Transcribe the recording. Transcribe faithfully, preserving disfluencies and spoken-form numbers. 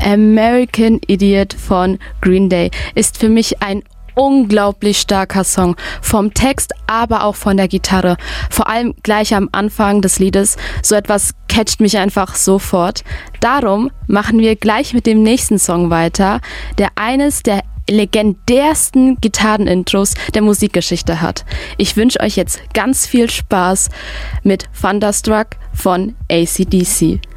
American Idiot von Green Day ist für mich ein unglaublich starker Song. Vom Text, aber auch von der Gitarre. Vor allem gleich am Anfang des Liedes. So etwas catcht mich einfach sofort. Darum machen wir gleich mit dem nächsten Song weiter, der eines der legendärsten Gitarrenintros der Musikgeschichte hat. Ich wünsche euch jetzt ganz viel Spaß mit Thunderstruck von A C D C.